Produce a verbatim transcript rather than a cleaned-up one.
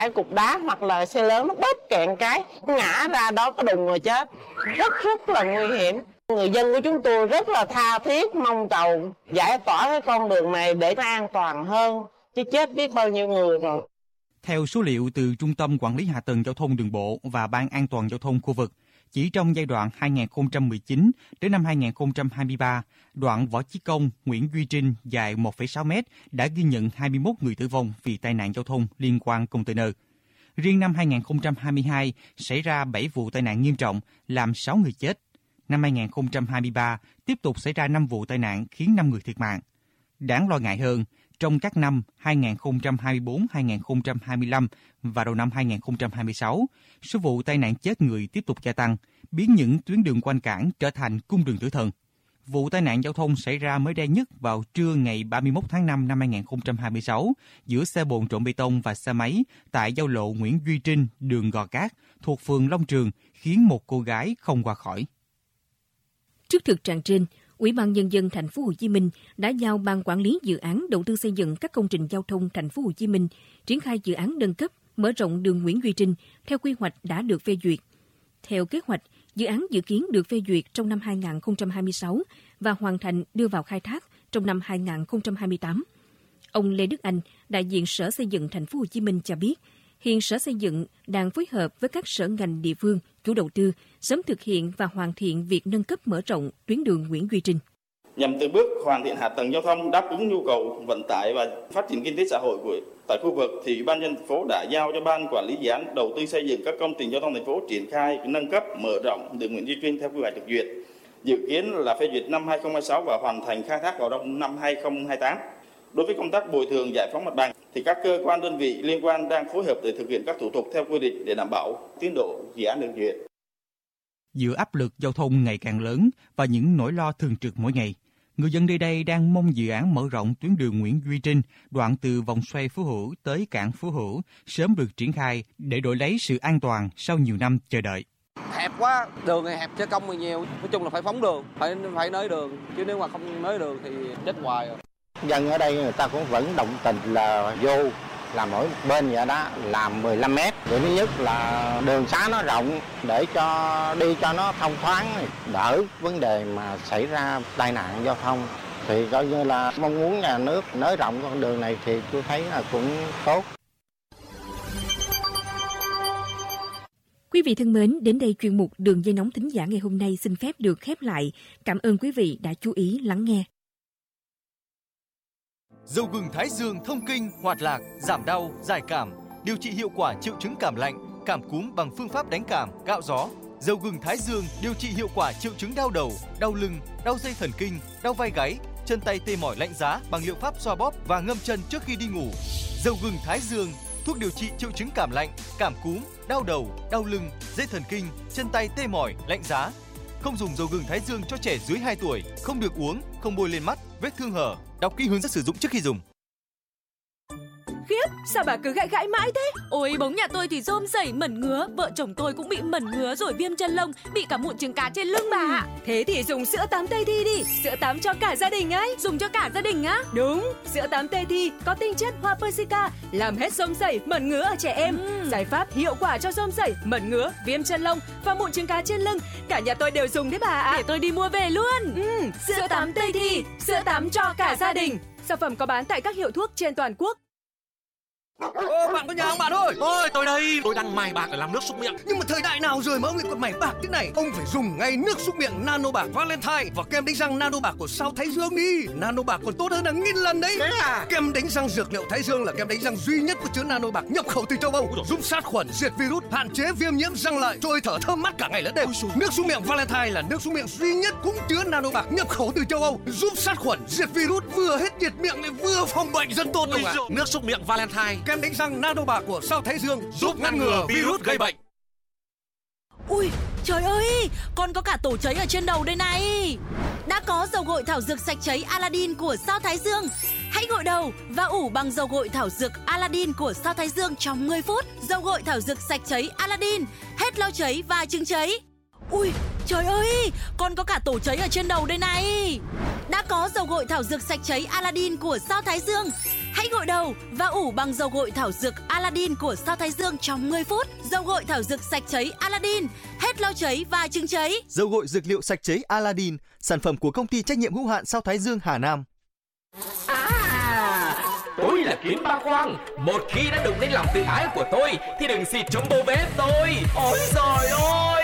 Cái cục đá hoặc là xe lớn nó bóp kẹn cái ngã ra đó có đùng rồi chết, rất rất là nguy hiểm. Người dân của chúng tôi rất là tha thiết mong cầu giải tỏa cái con đường này để nó an toàn hơn, chứ chết biết bao nhiêu người rồi. Theo số liệu từ Trung tâm Quản lý Hạ tầng Giao thông Đường bộ và Ban An toàn Giao thông khu vực, chỉ trong giai đoạn hai nghìn không trăm mười chín đến năm hai nghìn không trăm hai mươi ba, đoạn Võ Chí Công - Nguyễn Duy Trinh dài một phẩy sáu mét đã ghi nhận hai mươi mốt người tử vong vì tai nạn giao thông liên quan container. Riêng năm hai nghìn không trăm hai mươi hai xảy ra bảy vụ tai nạn nghiêm trọng làm sáu người chết. Năm hai nghìn không trăm hai mươi ba tiếp tục xảy ra năm vụ tai nạn khiến năm người thiệt mạng. Đáng lo ngại hơn, trong các năm hai nghìn không trăm hai mươi tư, hai nghìn không trăm hai mươi lăm và đầu năm hai nghìn không trăm hai mươi sáu, số vụ tai nạn chết người tiếp tục gia tăng, biến những tuyến đường quanh cảng trở thành cung đường tử thần. Vụ tai nạn giao thông xảy ra mới đây nhất vào trưa ngày ba mươi mốt tháng năm năm hai nghìn không trăm hai mươi sáu giữa xe bồn trộn bê tông và xe máy tại giao lộ Nguyễn Duy Trinh, đường Gò Cát, thuộc phường Long Trường, khiến một cô gái không qua khỏi. Trước thực trạng trên, Ủy ban Nhân dân Thành phố Hồ Chí Minh đã giao Ban Quản lý Dự án Đầu tư xây dựng các công trình giao thông Thành phố Hồ Chí Minh triển khai dự án nâng cấp, mở rộng đường Nguyễn Duy Trinh theo quy hoạch đã được phê duyệt. Theo kế hoạch, dự án dự kiến được phê duyệt trong năm hai nghìn không trăm hai mươi sáu và hoàn thành đưa vào khai thác trong năm hai nghìn không trăm hai mươi tám. Ông Lê Đức Anh, đại diện Sở Xây dựng Thành phố Hồ Chí Minh cho biết, hiện Sở Xây dựng đang phối hợp với các sở ngành địa phương, chủ đầu tư sớm thực hiện và hoàn thiện việc nâng cấp mở rộng tuyến đường Nguyễn Duy Trinh. Nhằm từng bước hoàn thiện hạ tầng giao thông đáp ứng nhu cầu vận tải và phát triển kinh tế xã hội của tại khu vực, thì Ủy ban nhân dân thành phố đã giao cho Ban Quản lý Dự án Đầu tư xây dựng các công trình giao thông thành phố triển khai nâng cấp mở rộng đường Nguyễn Duy Trinh theo quy hoạch được duyệt. Dự kiến là phê duyệt năm hai nghìn không trăm hai mươi sáu và hoàn thành khai thác vào năm năm hai nghìn không trăm hai mươi tám. Đối với công tác bồi thường giải phóng mặt bằng thì các cơ quan đơn vị liên quan đang phối hợp để thực hiện các thủ tục theo quy định để đảm bảo tiến độ dự án được duyệt. Giữa áp lực giao thông ngày càng lớn và những nỗi lo thường trực mỗi ngày, người dân nơi đây đang mong dự án mở rộng tuyến đường Nguyễn Duy Trinh đoạn từ vòng xoay Phú Hữu tới cảng Phú Hữu sớm được triển khai để đổi lấy sự an toàn sau nhiều năm chờ đợi. Hẹp quá, đường này hẹp cho công thì nhiều, nói chung là phải phóng đường, phải phải nới đường, chứ nếu mà không nới đường thì chết hoài rồi. Dân ở đây người ta cũng vẫn động tình là vô làm mỗi bên vậy đó, làm mười lăm mét. Điều thứ nhất là đường xá nó rộng để cho đi cho nó thông thoáng, đỡ vấn đề mà xảy ra tai nạn giao thông. Thì coi như là mong muốn nhà nước nới rộng con đường này thì tôi thấy là cũng tốt. Quý vị thân mến, đến đây chuyên mục Đường dây nóng thính giả ngày hôm nay xin phép được khép lại. Cảm ơn quý vị đã chú ý lắng nghe. Dầu gừng Thái Dương thông kinh, hoạt lạc, giảm đau, giải cảm, điều trị hiệu quả triệu chứng cảm lạnh, cảm cúm bằng phương pháp đánh cảm, gạo gió. Dầu gừng Thái Dương điều trị hiệu quả triệu chứng đau đầu, đau lưng, đau dây thần kinh, đau vai gáy, chân tay tê mỏi lạnh giá bằng liệu pháp xoa bóp và ngâm chân trước khi đi ngủ. Dầu gừng Thái Dương, thuốc điều trị triệu chứng cảm lạnh, cảm cúm, đau đầu, đau lưng, dây thần kinh, chân tay tê mỏi, lạnh giá. Không dùng dầu gừng Thái Dương cho trẻ dưới hai tuổi, không được uống, không bôi lên mắt, vết thương hở. Đọc kỹ hướng dẫn sử dụng trước khi dùng. Khiếp, sao bà cứ gãi gãi mãi thế? Ôi, bóng nhà tôi thì rôm rẩy mẩn ngứa, vợ chồng tôi cũng bị mẩn ngứa rồi viêm chân lông, bị cả mụn trứng cá trên lưng bà ạ. Thế thì dùng sữa tắm Tây Thi đi, sữa tắm cho cả gia đình ấy. Dùng cho cả gia đình á? Đúng, sữa tắm Tây Thi có tinh chất hoa persica, làm hết rôm rẩy, mẩn ngứa ở trẻ em. Ừ. Giải pháp hiệu quả cho rôm rẩy, mẩn ngứa, viêm chân lông và mụn trứng cá trên lưng. Cả nhà tôi đều dùng đấy bà ạ. Để tôi đi mua về luôn. Ừ, sữa, sữa tắm Tây Thi, sữa tắm cho cả gia đình. Sản phẩm có bán tại các hiệu thuốc trên toàn quốc. Ô, bạn có nhà không bạn ơi? Ôi, tôi đây, tôi đang mài bạc để làm nước súc miệng. Nhưng mà thời đại nào rồi mà ông lại còn mài bạc thế này? Ông phải dùng ngay nước súc miệng Nano Bạc Valentine và kem đánh răng Nano Bạc của Sao Thái Dương đi. Nano Bạc còn tốt hơn là nghìn lần đấy. Thế à? Kem đánh răng dược liệu Thái Dương là kem đánh răng duy nhất có chứa Nano Bạc nhập khẩu từ châu Âu, giúp sát khuẩn, diệt virus, hạn chế viêm nhiễm răng lợi, trôi thở thơm mát cả ngày lẫn đêm. Nước súc miệng Valentine là nước súc miệng duy nhất cũng chứa Nano Bạc nhập khẩu từ châu Âu, giúp sát khuẩn, diệt virus, vừa hết diệt miệng lại vừa phòng bệnh rất tốt luôn ạ. Nước súc miệng Valentine, kem đánh răng Nano Bạc của Sao Thái Dương giúp ngăn ngừa virus gây bệnh. Ui, trời ơi, con có cả tổ cháy ở trên đầu đây này. Đã có dầu gội thảo dược sạch cháy Aladdin của Sao Thái Dương. Hãy gội đầu và ủ bằng dầu gội thảo dược Aladdin của Sao Thái Dương trong mười phút. Dầu gội thảo dược sạch cháy Aladdin, hết lau cháy và chứng cháy. Ui, trời ơi, con có cả tổ cháy ở trên đầu đây này. Đã có dầu gội thảo dược sạch cháy Aladdin của Sao Thái Dương. Hãy gội đầu và ủ bằng dầu gội thảo dược Aladdin của Sao Thái Dương trong mười phút. Dầu gội thảo dược sạch cháy Aladdin, hết lo cháy và chứng cháy. Dầu gội dược liệu sạch cháy Aladdin, sản phẩm của công ty trách nhiệm hữu hạn Sao Thái Dương Hà Nam. À, tôi là Kiến Ba Quang. Một khi đã đụng đến lòng tự ái của tôi thì đừng xịt chống bô vết tôi. Ôi giời ơi!